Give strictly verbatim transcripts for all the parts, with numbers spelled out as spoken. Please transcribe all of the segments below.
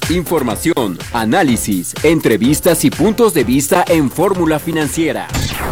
Información, análisis, entrevistas y puntos de vista en Fórmula Financiera.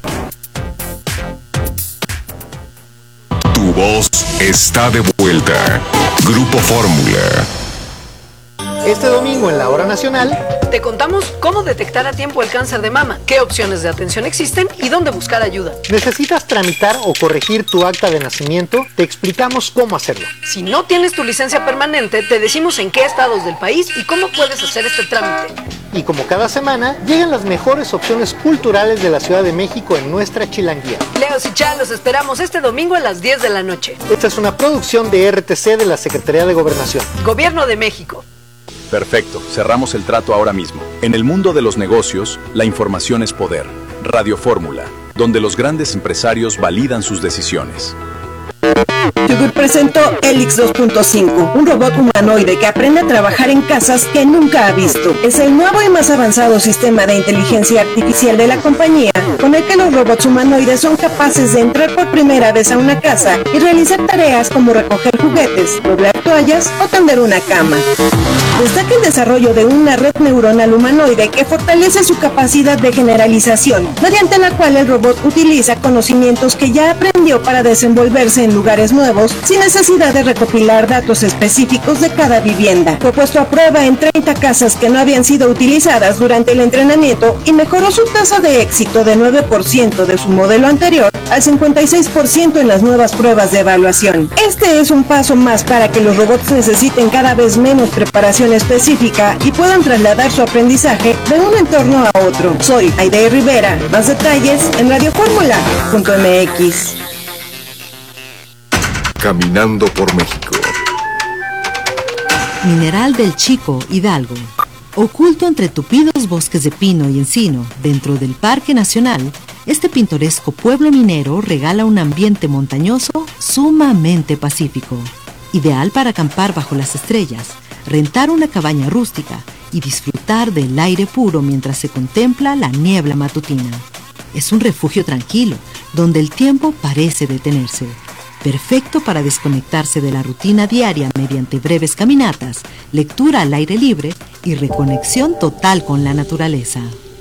Tu voz está de vuelta. Grupo Fórmula. Este domingo en la Hora Nacional te contamos cómo detectar a tiempo el cáncer de mama, qué opciones de atención existen y dónde buscar ayuda. ¿Necesitas tramitar o corregir tu acta de nacimiento? Te explicamos cómo hacerlo. Si no tienes tu licencia permanente, te decimos en qué estados del país y cómo puedes hacer este trámite. Y como cada semana, llegan las mejores opciones culturales de la Ciudad de México en nuestra chilanguía. Leos y Chá, los esperamos este domingo a las diez de la noche. Esta es una producción de R T C de la Secretaría de Gobernación. Gobierno de México. Perfecto, cerramos el trato ahora mismo. En el mundo de los negocios, la información es poder. Radio Fórmula, donde los grandes empresarios validan sus decisiones. Yugur presentó Helix dos punto cinco, un robot humanoide que aprende a trabajar en casas que nunca ha visto. Es el nuevo y más avanzado sistema de inteligencia artificial de la compañía, con el que los robots humanoides son capaces de entrar por primera vez a una casa y realizar tareas como recoger juguetes, doblar toallas o tender una cama. Destaca el desarrollo de una red neuronal humanoide que fortalece su capacidad de generalización, mediante la cual el robot utiliza conocimientos que ya aprendió para desenvolverse en lugares nuevos sin necesidad de recopilar datos específicos de cada vivienda. Fue puesto a prueba en treinta casas que no habían sido utilizadas durante el entrenamiento y mejoró su tasa de éxito de nueve por ciento de su modelo anterior al cincuenta y seis por ciento en las nuevas pruebas de evaluación. Este es un paso más para que los robots necesiten cada vez menos preparación específica y puedan trasladar su aprendizaje de un entorno a otro. Soy Aide Rivera. Más detalles en radio fórmula punto m x. Caminando por México. Mineral del Chico, Hidalgo. Oculto entre tupidos bosques de pino y encino, dentro del Parque Nacional, este pintoresco pueblo minero regala un ambiente montañoso sumamente pacífico, ideal para acampar bajo las estrellas, rentar una cabaña rústica y disfrutar del aire puro mientras se contempla la niebla matutina. Es un refugio tranquilo, donde el tiempo parece detenerse. Perfecto para desconectarse de la rutina diaria mediante breves caminatas, lectura al aire libre y reconexión total con la naturaleza.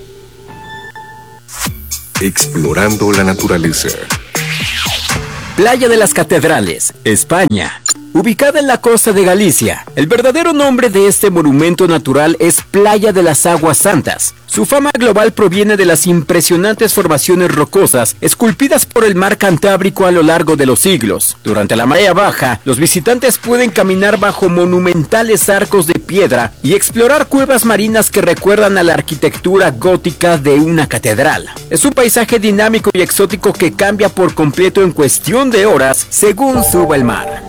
Explorando la naturaleza. Playa de las Catedrales, España. Ubicada en la costa de Galicia, el verdadero nombre de este monumento natural es Playa de las Aguas Santas. Su fama global proviene de las impresionantes formaciones rocosas esculpidas por el mar Cantábrico a lo largo de los siglos. Durante la marea baja, los visitantes pueden caminar bajo monumentales arcos de piedra y explorar cuevas marinas que recuerdan a la arquitectura gótica de una catedral. Es un paisaje dinámico y exótico que cambia por completo en cuestión de horas según suba el mar.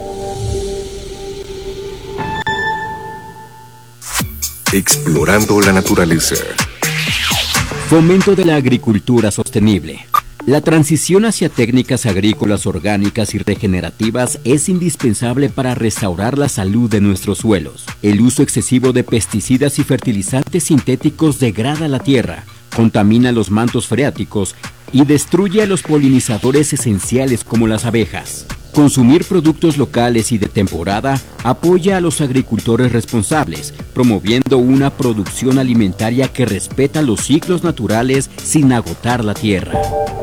Explorando la naturaleza. Fomento de la agricultura sostenible. La transición hacia técnicas agrícolas orgánicas y regenerativas es indispensable para restaurar la salud de nuestros suelos. El uso excesivo de pesticidas y fertilizantes sintéticos degrada la tierra, contamina los mantos freáticos y destruye a los polinizadores esenciales como las abejas. Consumir productos locales y de temporada apoya a los agricultores responsables, promoviendo una producción alimentaria que respeta los ciclos naturales sin agotar la tierra.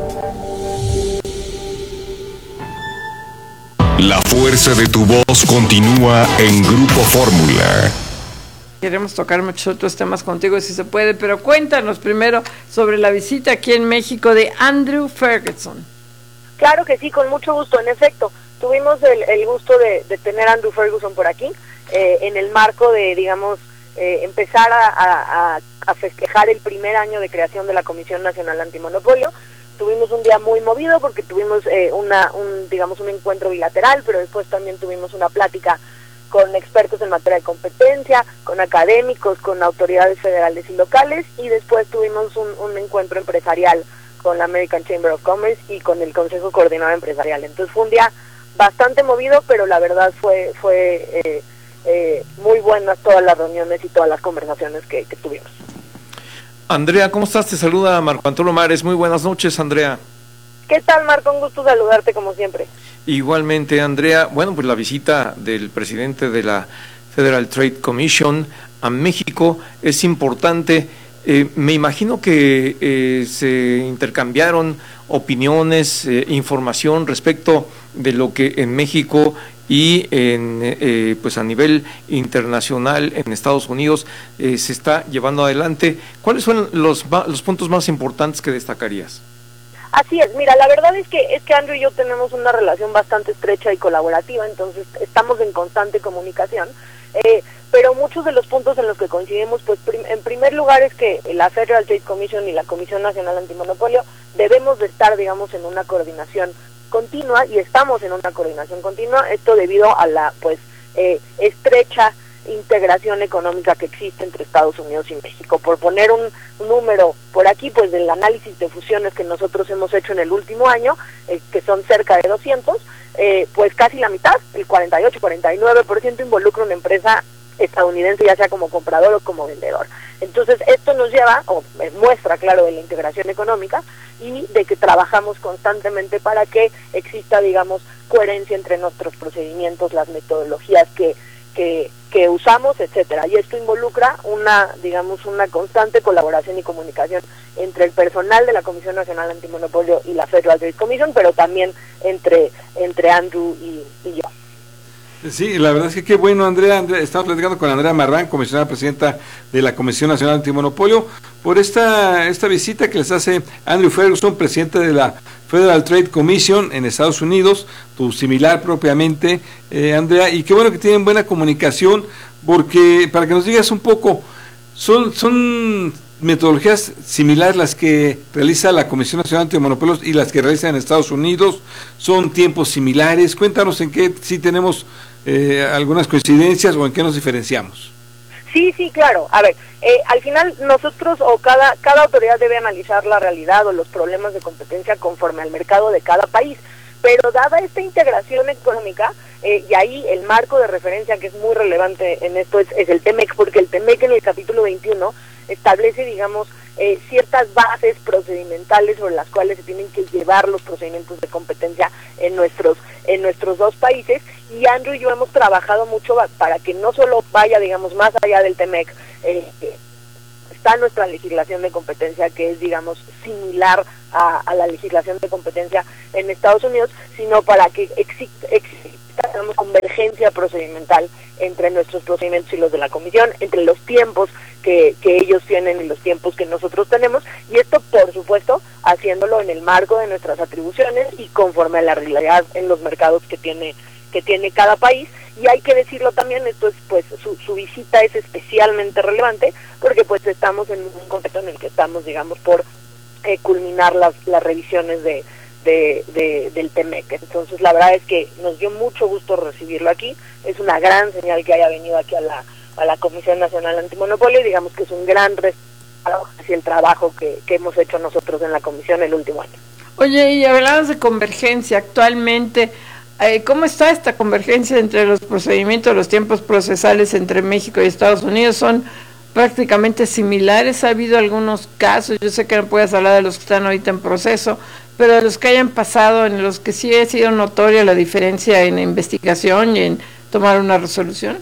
La fuerza de tu voz continúa en Grupo Fórmula. Queremos tocar muchos otros temas contigo si se puede, pero cuéntanos primero sobre la visita aquí en México de Andrew Ferguson. Claro que sí, con mucho gusto. En efecto, tuvimos el, el gusto de, de tener a Andrew Ferguson por aquí, eh, en el marco de, digamos, eh, empezar a, a, a festejar el primer año de creación de la Comisión Nacional Antimonopolio. Tuvimos un día muy movido porque tuvimos eh, una, un, digamos, un encuentro bilateral, pero después también tuvimos una plática con expertos en materia de competencia, con académicos, con autoridades federales y locales, y después tuvimos un, un encuentro empresarial con la American Chamber of Commerce y con el Consejo Coordinador Empresarial. Entonces fue un día bastante movido, pero la verdad fue fue eh, eh, muy buenas todas las reuniones y todas las conversaciones que, que tuvimos. Andrea, ¿cómo estás? Te saluda Marco Antonio Mares. Muy buenas noches, Andrea. ¿Qué tal, Marco? Un gusto saludarte como siempre. Igualmente, Andrea. Bueno, pues la visita del presidente de la Federal Trade Commission a México es importante. Eh, me imagino que eh, se intercambiaron opiniones, eh, información respecto de lo que en México y en, eh, pues a nivel internacional en Estados Unidos eh, se está llevando adelante. ¿Cuáles son los, los puntos más importantes que destacarías? Así es, mira, la verdad es que es que Andrew y yo tenemos una relación bastante estrecha y colaborativa, entonces estamos en constante comunicación, eh, pero muchos de los puntos en los que coincidimos, pues prim en primer lugar es que la Federal Trade Commission y la Comisión Nacional Antimonopolio debemos de estar, digamos, en una coordinación continua, y estamos en una coordinación continua, esto debido a la, pues, eh, estrecha integración económica que existe entre Estados Unidos y México. Por poner un, un número por aquí, pues del análisis de fusiones que nosotros hemos hecho en el último año, eh, que son cerca de doscientos, eh, pues casi la mitad, el cuarenta y ocho, cuarenta y nueve por ciento involucra una empresa estadounidense, ya sea como comprador o como vendedor. Entonces esto nos lleva, o eh, muestra claro de la integración económica y de que trabajamos constantemente para que exista, digamos, coherencia entre nuestros procedimientos, las metodologías que que, que usamos, etcétera. Y esto involucra una, digamos, una constante colaboración y comunicación entre el personal de la Comisión Nacional Antimonopolio y la Federal Trade Commission, pero también entre, entre Andrew y, y yo. Sí, la verdad es que qué bueno, Andrea. Andrea, estamos platicando con Andrea Marrán, comisionada presidenta de la Comisión Nacional Antimonopolio, por esta esta visita que les hace Andrew Ferguson, presidente de la Federal Trade Commission en Estados Unidos, tu similar propiamente, eh, Andrea, y qué bueno que tienen buena comunicación, porque para que nos digas un poco, son son metodologías similares las que realiza la Comisión Nacional Antimonopolios y las que realiza en Estados Unidos, son tiempos similares. Cuéntanos en qué sí tenemos eh, algunas coincidencias o en qué nos diferenciamos. Sí, sí, claro. A ver, eh, al final nosotros o cada cada autoridad debe analizar la realidad o los problemas de competencia conforme al mercado de cada país. Pero dada esta integración económica, eh, y ahí el marco de referencia que es muy relevante en esto es, es el TEMEC, porque el TEMEC en el capítulo veintiuno establece, digamos, eh, ciertas bases procedimentales sobre las cuales se tienen que llevar los procedimientos de competencia en nuestros en nuestros dos países, y Andrew y yo hemos trabajado mucho para que no solo vaya, digamos, más allá del TEMEC, eh, está nuestra legislación de competencia, que es, digamos, similar a, a la legislación de competencia en Estados Unidos, sino para que exista, exista digamos, convergencia procedimental entre nuestros procedimientos y los de la Comisión, entre los tiempos que, que ellos tienen y los tiempos que nosotros tenemos, y esto, por supuesto, haciéndolo en el marco de nuestras atribuciones y conforme a la realidad en los mercados que tiene que tiene cada país. Y hay que decirlo también, esto es, pues, su, su visita es especialmente relevante porque pues estamos en un contexto en el que estamos, digamos, por eh, culminar las, las revisiones de, de, de del TEMEC. Entonces la verdad es que nos dio mucho gusto recibirlo aquí, es una gran señal que haya venido aquí a la, a la Comisión Nacional Antimonopolio, y digamos que es un gran respaldo hacia el trabajo que, que hemos hecho nosotros en la Comisión el último año. Oye, y hablabas de convergencia actualmente. ¿Cómo está esta convergencia entre los procedimientos, los tiempos procesales entre México y Estados Unidos? ¿Son prácticamente similares? ¿Ha habido algunos casos? Yo sé que no puedes hablar de los que están ahorita en proceso, pero de los que hayan pasado, en los que sí ha sido notoria la diferencia en investigación y en tomar una resolución.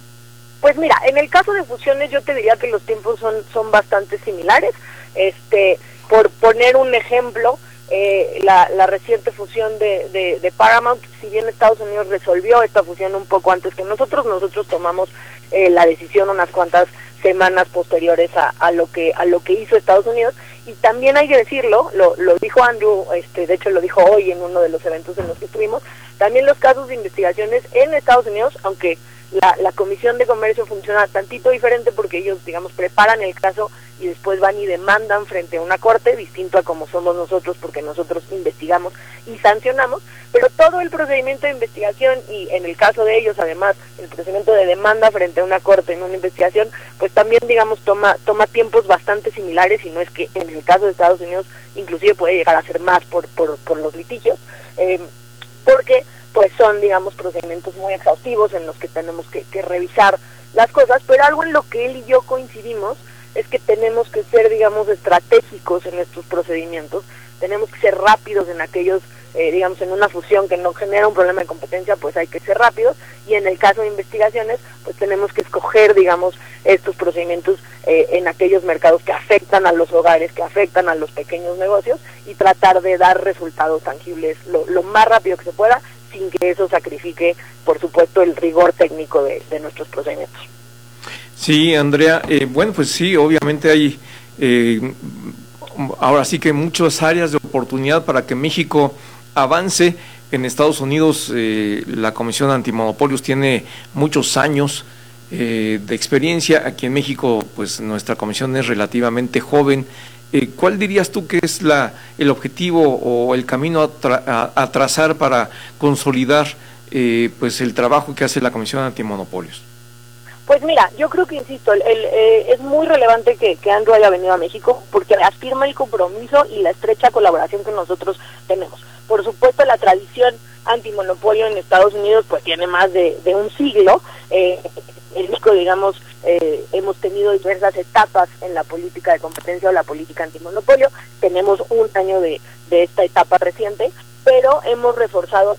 Pues mira, en el caso de fusiones yo te diría que los tiempos son, son bastante similares. Este, por poner un ejemplo, Eh, la, la reciente fusión de, de, de Paramount, si bien Estados Unidos resolvió esta fusión un poco antes que nosotros, nosotros tomamos eh, la decisión unas cuantas semanas posteriores a, a lo que a lo que hizo Estados Unidos. Y también hay que decirlo, lo, lo dijo Andrew, este, de hecho lo dijo hoy en uno de los eventos en los que estuvimos, también los casos de investigaciones en Estados Unidos, aunque la, la Comisión de Comercio funciona tantito diferente porque ellos, digamos, preparan el caso y después van y demandan frente a una corte, distinto a como somos nosotros, porque nosotros investigamos y sancionamos, pero todo el procedimiento de investigación, y en el caso de ellos además el procedimiento de demanda frente a una corte en una investigación, pues también, digamos, toma toma tiempos bastante similares, y no es que en el caso de Estados Unidos inclusive puede llegar a ser más por por, por los litigios, eh, porque pues son, digamos, procedimientos muy exhaustivos en los que tenemos que, que revisar las cosas, pero algo en lo que él y yo coincidimos es que tenemos que ser, digamos, estratégicos en nuestros procedimientos, tenemos que ser rápidos en aquellos eh, digamos, en una fusión que no genera un problema de competencia, pues hay que ser rápidos, y en el caso de investigaciones, pues tenemos que escoger, digamos, estos procedimientos eh, en aquellos mercados que afectan a los hogares, que afectan a los pequeños negocios, y tratar de dar resultados tangibles lo, lo más rápido que se pueda, sin que eso sacrifique, por supuesto, el rigor técnico de, de nuestros procedimientos. Sí, Andrea, eh, bueno, pues sí, obviamente hay eh, ahora sí que muchas áreas de oportunidad para que México avance. En Estados Unidos eh, la Comisión Antimonopolios tiene muchos años eh, de experiencia. Aquí en México, pues nuestra comisión es relativamente joven. Eh, ¿Cuál dirías tú que es la el objetivo o el camino a, tra a, a trazar para consolidar eh, pues el trabajo que hace la Comisión Antimonopolios? Pues mira, yo creo que, insisto, el, el, eh, es muy relevante que, que Andrew haya venido a México, porque afirma el compromiso y la estrecha colaboración que nosotros tenemos. Por supuesto, la tradición antimonopolio en Estados Unidos pues tiene más de, de un siglo. Eh, en México, digamos, eh, hemos tenido diversas etapas en la política de competencia o la política antimonopolio. Tenemos un año de, de esta etapa reciente, pero hemos reforzado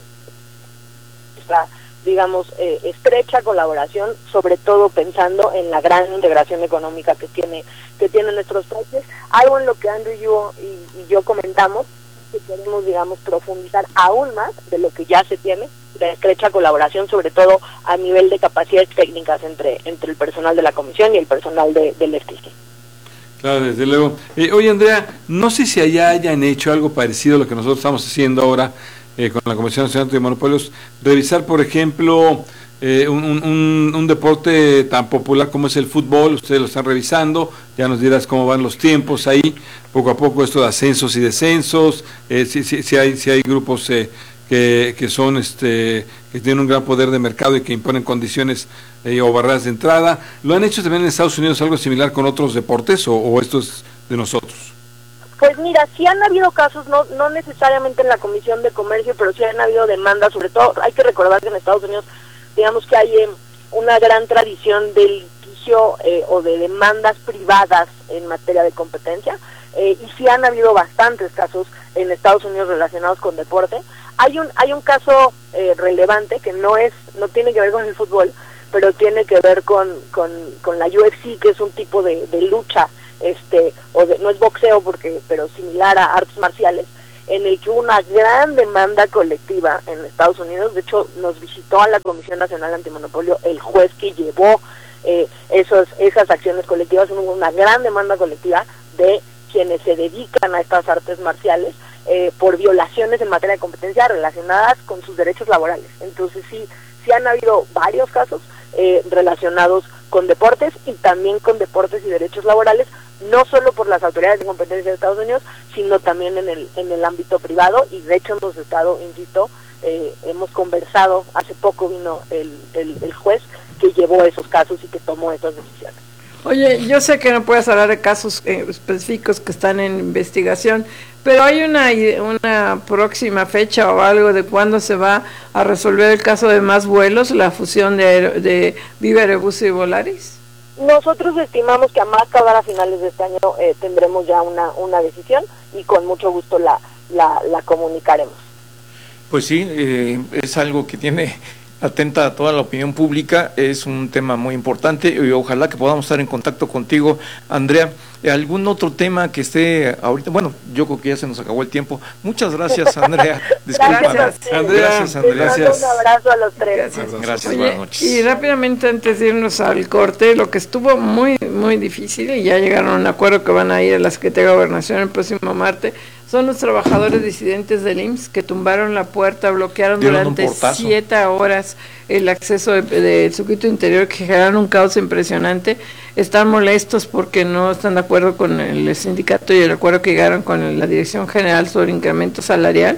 nuestra, digamos, eh, estrecha colaboración, sobre todo pensando en la gran integración económica que tiene que tienen nuestros países. Algo en lo que Andrew y yo, y, y yo comentamos, que queremos, digamos, profundizar aún más de lo que ya se tiene, de estrecha colaboración, sobre todo a nivel de capacidades técnicas entre entre el personal de la comisión y el personal de, del F T C. Claro, desde luego. Eh, oye, Andrea, no sé si allá hayan hecho algo parecido a lo que nosotros estamos haciendo ahora eh, con la Comisión Nacional de Monopolios, revisar, por ejemplo, eh, un, un, un deporte tan popular como es el fútbol. Ustedes lo están revisando, ya nos dirás cómo van los tiempos ahí, poco a poco esto de ascensos y descensos, eh, si, si, si hay si hay grupos eh, que, que son este que tienen un gran poder de mercado y que imponen condiciones eh, o barreras de entrada. ¿Lo han hecho también en Estados Unidos algo similar con otros deportes o, o esto es de nosotros? Pues mira, sí han habido casos, no no necesariamente en la Comisión de Comercio, pero sí han habido demandas. Sobre todo hay que recordar que en Estados Unidos, digamos que hay eh, una gran tradición de litigio eh, o de demandas privadas en materia de competencia, eh, y sí han habido bastantes casos en Estados Unidos relacionados con deporte. Hay un hay un caso eh, relevante que no es no tiene que ver con el fútbol, pero tiene que ver con con, con la U F C, que es un tipo de, de lucha, este o de, no es boxeo porque pero similar a artes marciales, en el que hubo una gran demanda colectiva en Estados Unidos. De hecho, nos visitó a la Comisión Nacional Antimonopolio el juez que llevó eh, esos esas acciones colectivas. Hubo una gran demanda colectiva de quienes se dedican a estas artes marciales eh, por violaciones en materia de competencia relacionadas con sus derechos laborales. Entonces sí, sí han habido varios casos eh, relacionados con deportes y también con deportes y derechos laborales, no solo por las autoridades de competencia de Estados Unidos, sino también en el en el ámbito privado. Y de hecho hemos estado, insisto, eh, hemos conversado, hace poco vino el, el, el juez que llevó esos casos y que tomó esas decisiones. Oye, yo sé que no puedes hablar de casos eh, específicos que están en investigación, pero hay una una próxima fecha o algo de cuándo se va a resolver el caso de Más Vuelos, la fusión de, de Viva Aerobús y Volaris. Nosotros estimamos que a más tardar a finales de este año eh, tendremos ya una una decisión y con mucho gusto la la, la comunicaremos. Pues sí, eh, es algo que tiene atenta a toda la opinión pública, es un tema muy importante y ojalá que podamos estar en contacto contigo, Andrea. ¿Algún otro tema que esté ahorita? Bueno, yo creo que ya se nos acabó el tiempo. Muchas gracias, Andrea. Disculpa. Gracias, Andrea. Gracias, Andrea. Gracias. Un abrazo a los tres. Gracias. Gracias, Oye, buenas noches. y rápidamente antes de irnos al corte, lo que estuvo muy muy difícil, y ya llegaron a un acuerdo que van a ir a la Secretaría de Gobernación el próximo martes, son los trabajadores disidentes del I M S S que tumbaron la puerta, bloquearon Dieron durante un portazo. siete horas el acceso del de, de circuito interior, que generaron un caos impresionante. Están molestos porque no están de acuerdo con el sindicato y el acuerdo que llegaron con la Dirección General sobre incremento salarial,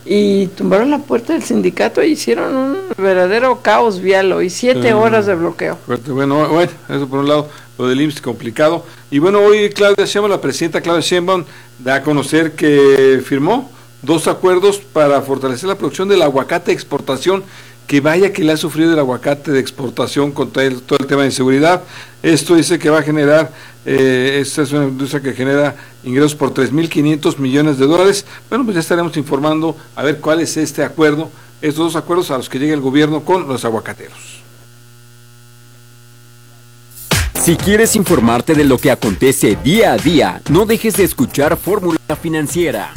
y tumbaron la puerta del sindicato e hicieron un verdadero caos vial y siete Sí. horas de bloqueo. Bueno, bueno, eso por un lado, lo del I M S S complicado. Y bueno, hoy Claudia Sheinbaum, la presidenta Claudia Sheinbaum, da a conocer que firmó dos acuerdos para fortalecer la producción del aguacate de exportación que vaya que le ha sufrido el aguacate de exportación con todo el, todo el tema de inseguridad. Esto dice que va a generar, eh, esta es una industria que genera ingresos por tres mil quinientos millones de dólares. Bueno, pues ya estaremos informando a ver cuál es este acuerdo, estos dos acuerdos a los que llega el gobierno con los aguacateros. Si quieres informarte de lo que acontece día a día, no dejes de escuchar Fórmula Financiera.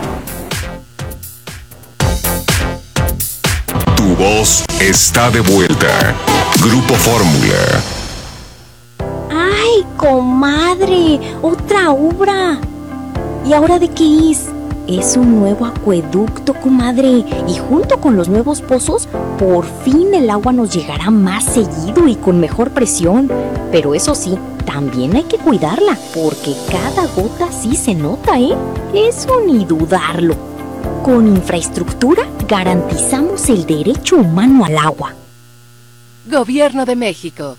Tu voz está de vuelta. Grupo Fórmula. ¡Ay, comadre! ¡Otra obra! ¿Y ahora de qué es? Es un nuevo acueducto, comadre. Y junto con los nuevos pozos, por fin el agua nos llegará más seguido y con mejor presión. Pero eso sí, también hay que cuidarla, porque cada gota sí se nota, ¿eh? Eso ni dudarlo. Con infraestructura garantizamos el derecho humano al agua. Gobierno de México.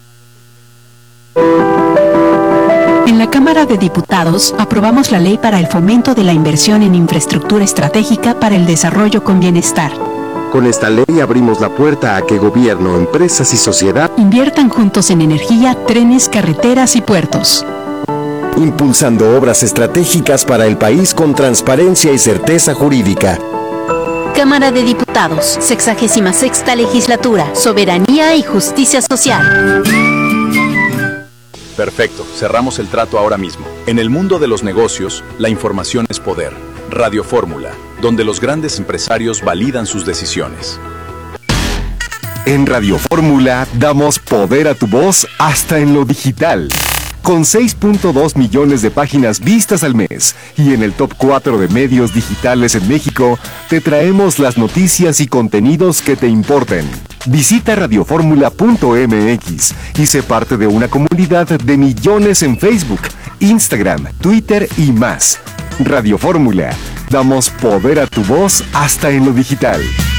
En la Cámara de Diputados aprobamos la ley para el fomento de la inversión en infraestructura estratégica para el desarrollo con bienestar. Con esta ley abrimos la puerta a que gobierno, empresas y sociedad inviertan juntos en energía, trenes, carreteras y puertos. Impulsando obras estratégicas para el país con transparencia y certeza jurídica. Cámara de Diputados, sexagésima sexta legislatura, soberanía y justicia social. Perfecto, cerramos el trato ahora mismo. En el mundo de los negocios, la información es poder. Radio Fórmula, donde los grandes empresarios validan sus decisiones. En Radio Fórmula damos poder a tu voz hasta en lo digital. Con seis punto dos millones de páginas vistas al mes y en el top cuatro de medios digitales en México, te traemos las noticias y contenidos que te importen. Visita radioformula punto m x y sé parte de una comunidad de millones en Facebook, Instagram, Twitter y más. Radio Fórmula, damos poder a tu voz hasta en lo digital.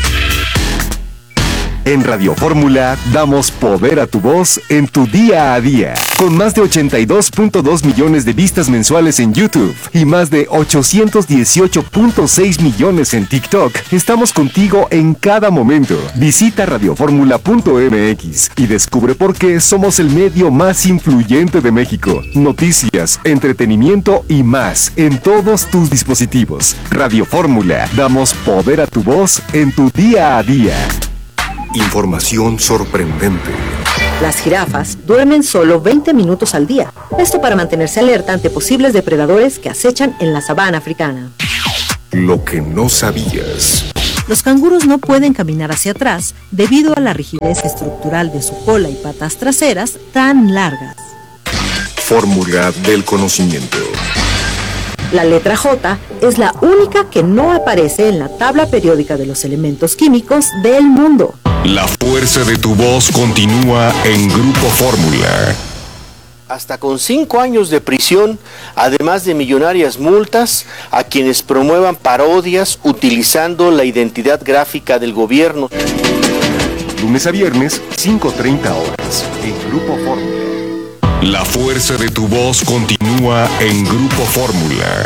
En Radio Fórmula damos poder a tu voz en tu día a día. Con más de ochenta y dos punto dos millones de vistas mensuales en YouTube y más de ochocientos dieciocho punto seis millones en TikTok, estamos contigo en cada momento. Visita radioformula punto m x y descubre por qué somos el medio más influyente de México. Noticias, entretenimiento y más en todos tus dispositivos. Radio Fórmula, damos poder a tu voz en tu día a día. Información sorprendente. Las jirafas duermen solo veinte minutos al día. Esto para mantenerse alerta ante posibles depredadores que acechan en la sabana africana. Lo que no sabías. Los canguros no pueden caminar hacia atrás debido a la rigidez estructural de su cola y patas traseras tan largas. Fórmula del conocimiento. La letra J es la única que no aparece en la tabla periódica de los elementos químicos del mundo. La fuerza de tu voz continúa en Grupo Fórmula. Hasta con cinco años de prisión, además de millonarias multas a quienes promuevan parodias utilizando la identidad gráfica del gobierno. Lunes a viernes, cinco treinta horas, en Grupo Fórmula. La fuerza de tu voz continúa en Grupo Fórmula.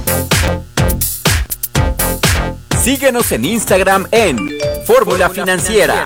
Síguenos en Instagram en Fórmula Financiera.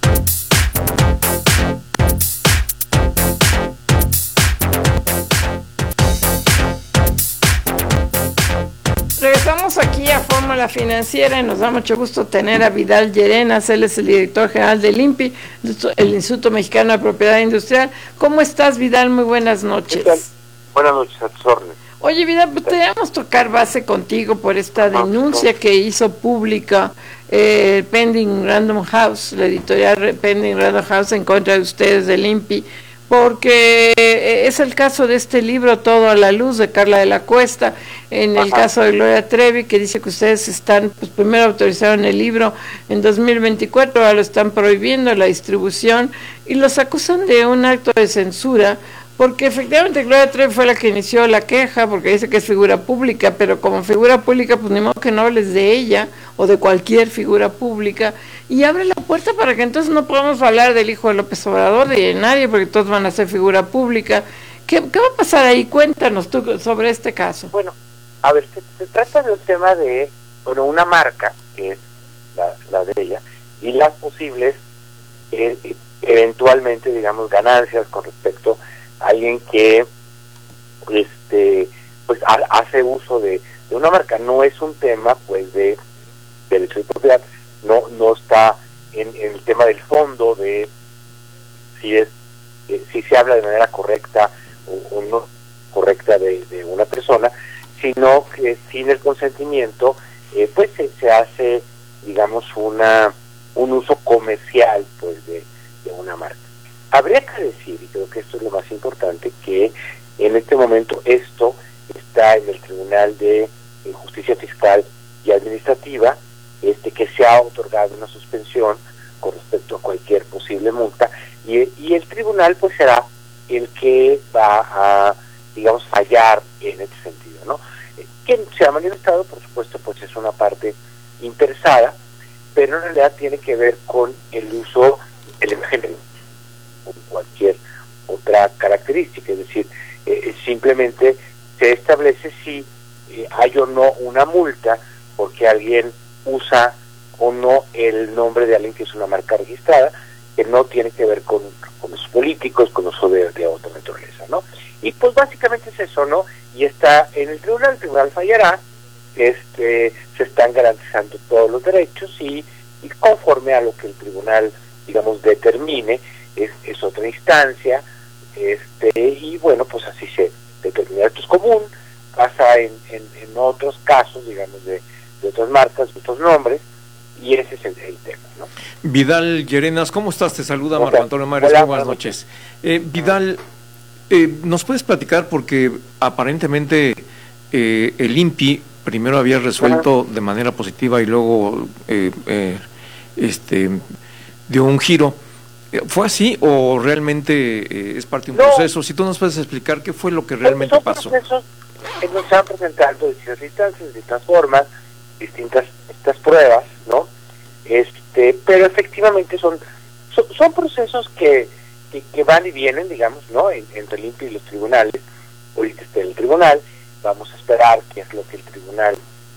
Regresamos aquí a Fórmula Financiera y nos da mucho gusto tener a Vidal Llerenas. Él es el director general del I N P I, el Instituto Mexicano de Propiedad Industrial. ¿Cómo estás, Vidal? Muy buenas noches. Buenas noches, a tus órdenes. Oye, Vidal, pues debemos tocar base contigo por esta denuncia que hizo pública eh, Pending Random House, la editorial Pending Random House, en contra de ustedes del I N P I, porque es el caso de este libro Todo a la Luz de Carla de la Cuesta, en el Ajá. caso de Gloria Trevi, que dice que ustedes están, pues primero autorizaron el libro en dos mil veinticuatro, ahora lo están prohibiendo la distribución y los acusan de un acto de censura, porque efectivamente Gloria Trevi fue la que inició la queja, porque dice que es figura pública, pero como figura pública, pues ni modo que no hables de ella o de cualquier figura pública, y abre la puerta para que entonces no podamos hablar del hijo de López Obrador, de nadie, porque todos van a ser figura pública. ¿Qué, qué va a pasar ahí? Cuéntanos tú sobre este caso. Bueno, a ver, se, se trata de un tema de, bueno, una marca, que es la, la de ella, y las posibles eh, eventualmente, digamos, ganancias con respecto a alguien que este pues ha, hace uso de, de una marca. No es un tema pues de derecho de propiedad, no no está en, en el tema del fondo de si es eh, si se habla de manera correcta o, o no correcta de, de una persona, sino que sin el consentimiento eh, pues se, se hace, digamos, una un uso comercial pues de, de una marca. Habría que decir, y creo que esto es lo más importante, que en este momento esto está en el Tribunal de Justicia Fiscal y Administrativa, este que se ha otorgado una suspensión con respecto a cualquier posible multa, y, y el tribunal pues será el que va a, digamos, fallar en este sentido, ¿no? Quien se ha manifestado, por supuesto, pues es una parte interesada, pero en realidad tiene que ver con el uso de la imagen o cualquier otra característica, es decir, eh, simplemente se establece si eh, hay o no una multa porque alguien usa o no el nombre de alguien que es una marca registrada, que no tiene que ver con, con los políticos, con uso de, de otra naturaleza, ¿no? Y pues básicamente es eso, ¿no? Y está en el tribunal, el tribunal fallará, este, se están garantizando todos los derechos y, y conforme a lo que el tribunal, digamos, determine, es, es otra instancia, este, y bueno, pues así se determina. Esto es común, pasa en, en, en otros casos, digamos, de, de otras marcas, de otros nombres, y ese es el, el tema, ¿no? Vidal Llerenas, ¿cómo estás? Te saluda Hola. Marco Antonio Mares, Hola, muy buenas noches. Eh, Vidal, eh, ¿nos puedes platicar? Porque aparentemente eh, el I N P I primero había resuelto de manera positiva y luego eh, eh, este dio un giro. ¿Fue así o realmente eh, es parte de un No. proceso? Si tú nos puedes explicar qué fue lo que realmente Son pasó. procesos que nos están presentando distintas instancias, distintas formas, distintas estas pruebas, ¿no? Este, pero efectivamente son son, son procesos que, que que van y vienen, digamos, ¿no? En, entre el I N P I y los tribunales. Ahorita está el tribunal, vamos a esperar qué es lo que el tribunal,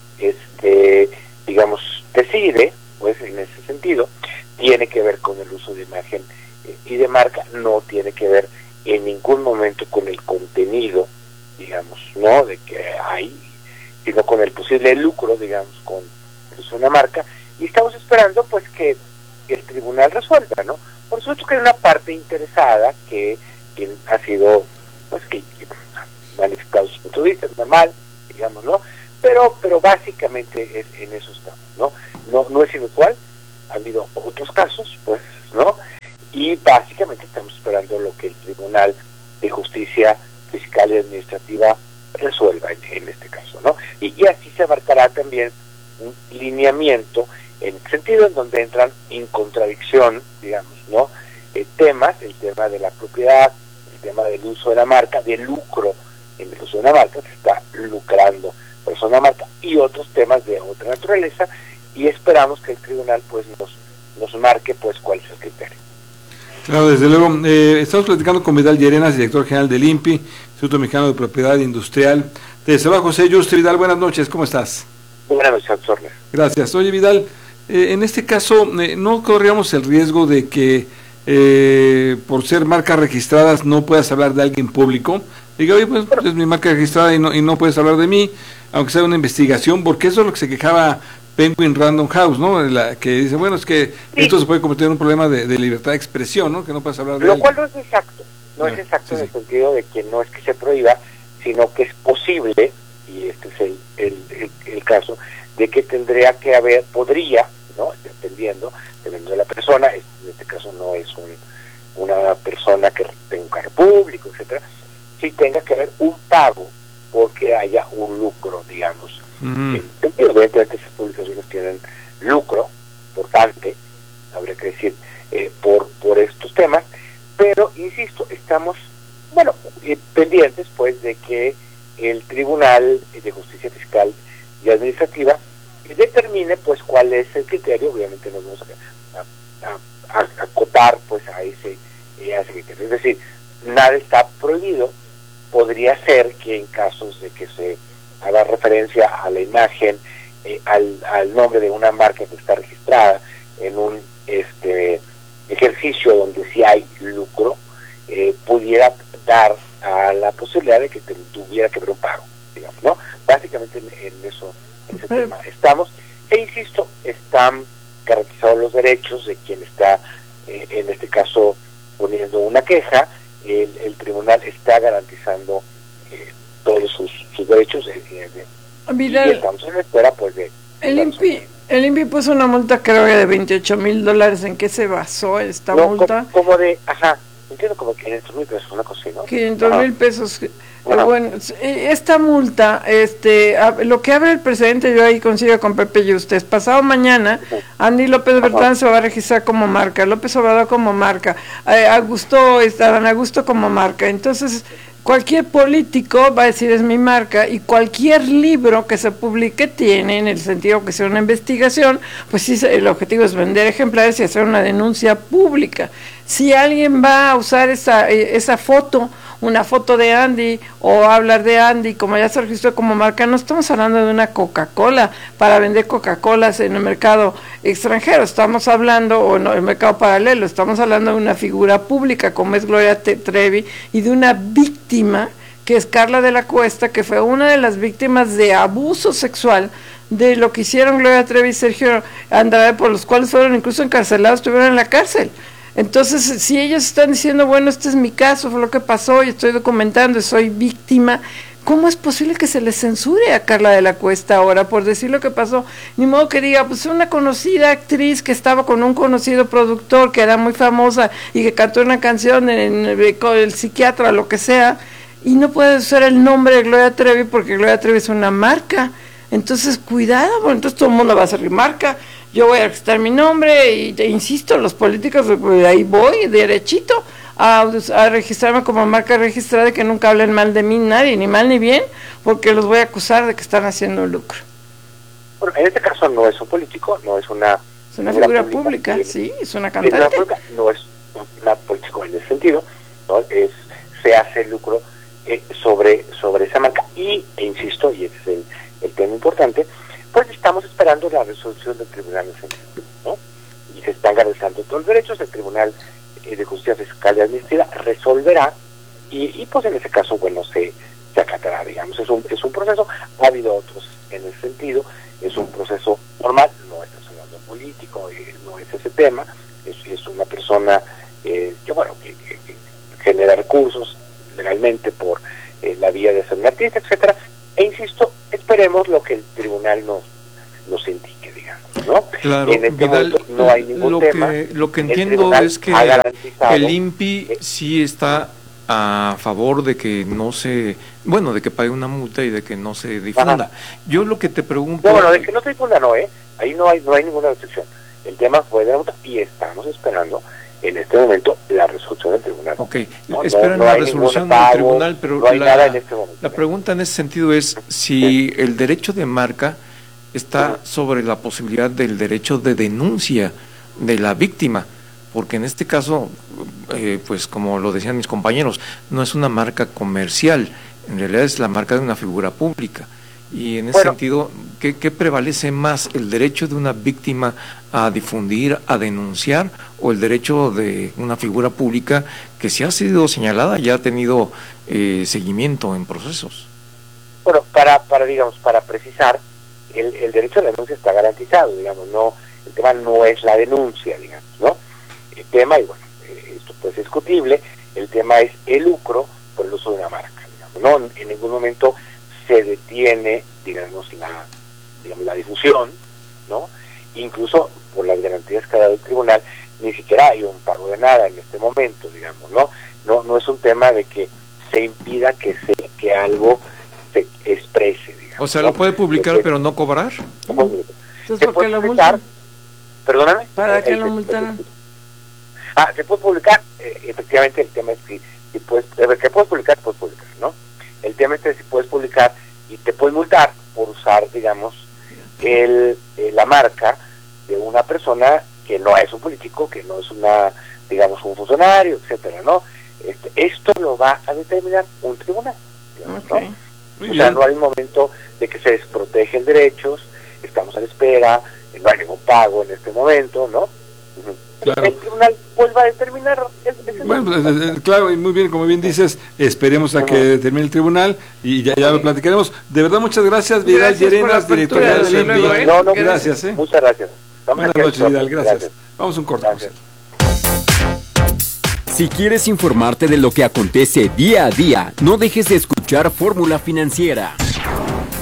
este, digamos, decide, pues en ese sentido. Tiene que ver con el uso de imagen eh, y de marca, no tiene que ver en ningún momento con el contenido, digamos, ¿no? De que hay, sino con el posible lucro, digamos, con el uso de una marca, y estamos esperando pues que el tribunal resuelva, ¿no? Por supuesto que hay una parte interesada que, que ha sido, pues que, que ha manifestado sus puntos de vista, es normal, digamos, ¿no? Pero, pero básicamente es, en eso estamos, ¿no? No, no es inusual. Ha habido otros casos, pues, ¿no? Y básicamente estamos esperando lo que el Tribunal de Justicia Fiscal y Administrativa resuelva en, en este caso, ¿no? Y, y así se abarcará también un lineamiento en el sentido en donde entran en contradicción, digamos, ¿no? Eh, temas, el tema de la propiedad, el tema del uso de la marca, del lucro en el uso de la marca, se está lucrando por eso una marca, y otros temas de otra naturaleza, y esperamos que el tribunal pues nos nos marque pues cuál es el criterio. Claro, desde luego. Eh, estamos platicando con Vidal Llerenas, director general del I N P I, Instituto Mexicano de Propiedad Industrial. Te saluda José Yuste. Vidal, buenas noches, ¿cómo estás? Buenas noches, Sornes. Gracias. Oye, Vidal, eh, en este caso, eh, ¿no corríamos el riesgo de que eh, por ser marcas registradas no puedas hablar de alguien público? Diga, oye, pues es mi marca registrada y no, y no puedes hablar de mí, aunque sea una investigación, porque eso es lo que se quejaba Penguin Random House, ¿no? La, que dice, bueno, es que sí, esto se puede convertir en un problema de, de libertad de expresión, ¿no? Que no puedes hablar de Lo alguien. cual no es exacto, no ah, es exacto sí, en el sí. sentido de que no es que se prohíba, sino que es posible, y este es el, el, el, el caso, de que tendría que haber, podría, ¿no? Dependiendo, dependiendo de la persona, en este caso no es un, una persona que tenga un cargo público, etcétera, si tenga que haber un pago porque haya un lucro, digamos. Uh-huh. Eh, obviamente esas publicaciones tienen lucro importante, habría que decir, eh, por por estos temas, pero insisto, estamos, bueno, eh, pendientes pues de que el Tribunal de Justicia Fiscal y Administrativa determine pues cuál es el criterio. Obviamente nos vamos a, a, a, a acotar pues a ese, a ese criterio, es decir, nada está prohibido. Podría ser que en casos de que se haga referencia a la imagen, eh, al, al nombre de una marca que está registrada en un este ejercicio donde sí hay lucro eh, pudiera dar a la posibilidad de que te tuviera que haber un pago, digamos, ¿no? Básicamente en, en eso, en ese tema estamos, e insisto, están garantizados los derechos de quien está, eh, en este caso, poniendo una queja. El, el tribunal está garantizando eh, todos sus, sus derechos, eh, eh, Mira, y estamos en espera, pues, de... El I N P I, el I N P I puso una multa, creo que de veintiocho mil dólares. ¿En qué se basó esta no, multa? Como, como de, ajá, entiendo como quinientos mil pesos, una cosa así, ¿no? quinientos mil pesos. Bueno, bueno, esta multa, este, lo que abre el presidente, yo ahí consigo con Pepe y ustedes. Pasado mañana, Andy López Beltrán se va a registrar como marca, López Obrador como marca, eh, Augusto, Adán Augusto como marca. Entonces, cualquier político va a decir es mi marca, y cualquier libro que se publique tiene, en el sentido que sea una investigación, pues sí, el objetivo es vender ejemplares y hacer una denuncia pública. Si alguien va a usar esa, esa foto, una foto de Andy, o hablar de Andy, como ya se registró como marca, no estamos hablando de una Coca-Cola para vender Coca-Colas en el mercado extranjero, estamos hablando, o en el mercado paralelo, estamos hablando de una figura pública como es Gloria Trevi, y de una víctima que es Carla de la Cuesta, que fue una de las víctimas de abuso sexual de lo que hicieron Gloria Trevi y Sergio Andrade, por los cuales fueron incluso encarcelados, estuvieron en la cárcel. Entonces, si ellos están diciendo, bueno, este es mi caso, fue lo que pasó y estoy documentando, soy víctima, ¿cómo es posible que se le censure a Carla de la Cuesta ahora por decir lo que pasó? Ni modo que diga, pues una conocida actriz que estaba con un conocido productor que era muy famosa y que cantó una canción en el, con el psiquiatra, lo que sea, y no puede usar el nombre de Gloria Trevi porque Gloria Trevi es una marca. Entonces, cuidado, bueno, entonces todo el mundo va a ser marca. Yo voy a registrar mi nombre y te insisto, los políticos, pues, ahí voy, derechito, a, a registrarme como marca registrada, y que nunca hablen mal de mí nadie, ni mal ni bien, porque los voy a acusar de que están haciendo lucro. Bueno, en este caso no es un político, no es una... Es una figura pública, pública sí, es una cantante. Es una pública, no es una política en ese sentido, ¿no? Es, se hace lucro eh, sobre, sobre esa marca, y, e insisto, y ese es el, el tema importante, pues estamos esperando la resolución del Tribunal de Sentencia, ¿no? Y se están garantizando todos los derechos. El Tribunal eh, de Justicia Fiscal y Administrativa resolverá, y, y pues en ese caso, bueno, se, se acatará, digamos. Es un, es un proceso, ha habido otros en ese sentido, es un proceso normal, no estamos hablando político, eh, no es ese tema, es, es una persona eh, que, bueno, que, que, que genera recursos legalmente por eh, la vía de ser un artista, etcétera. E insisto, esperemos lo que el tribunal nos, nos indique, digamos, ¿no? Claro, en este Vidal, momento no hay ningún lo tema. Que, lo que entiendo es que el I N P I eh, sí está a favor de que no se, bueno, de que pague una multa y de que no se difunda. Ajá. Yo lo que te pregunto... No, bueno, de que no se difunda no, ¿eh? Ahí no hay, no hay ninguna restricción. El tema fue de la multa y estamos esperando en este momento la resolución del tribunal. Ok, no, esperan no, no la resolución pago, del tribunal, pero no hay la, nada en este momento. la pregunta en ese sentido es si sí. el derecho de marca está sí. sobre la posibilidad del derecho de denuncia de la víctima, porque en este caso, eh, pues como lo decían mis compañeros, no es una marca comercial, en realidad es la marca de una figura pública. Y en ese bueno, sentido, ¿qué, ¿qué prevalece más? ¿El derecho de una víctima a difundir, a denunciar, o el derecho de una figura pública que si ha sido señalada ya ha tenido eh, seguimiento en procesos? Bueno, para, para digamos, para precisar, el, el derecho a la denuncia está garantizado, digamos, no, el tema no es la denuncia, digamos, ¿no? El tema, y bueno, esto pues es discutible, el tema es el lucro por el uso de una marca, digamos, ¿no? En ningún momento se detiene, digamos, la, digamos, la difusión, ¿no? Incluso por las garantías que ha dado el tribunal, ni siquiera hay un pago de nada en este momento, digamos, ¿no? No, no es un tema de que se impida que se que algo se exprese, digamos. O sea, ¿no? Lo puede publicar, pero no cobrar. Entonces, ¿por qué lo multan? Perdóname. ¿Para qué lo multaron? Ah, se puede publicar, eh, efectivamente el tema es que si puedes, que puedes publicar, puedes publicar, ¿no? El tema es que si puedes publicar y te puedes multar por usar, digamos, el, eh, la marca de una persona que no es un político, que no es una, digamos, un funcionario, etcétera, ¿no? Este, esto lo va a determinar un tribunal, digamos, okay. ¿no? O sea, no hay un momento de que se desprotegen derechos, estamos a la espera, no hay ningún pago en este momento, ¿no? Claro. El tribunal vuelva a determinar. Es, es bueno, pues, eh, claro, y muy bien, como bien dices, esperemos a que determine el tribunal y ya, ya lo platicaremos. De verdad, muchas gracias, Vidal Llerenas, director del I N P I. No, no, gracias. ¿eh? Muchas gracias. Estamos Buenas noches, Vidal, gracias. gracias. Vamos a un corte. Gracias. Si quieres informarte de lo que acontece día a día, no dejes de escuchar Fórmula Financiera.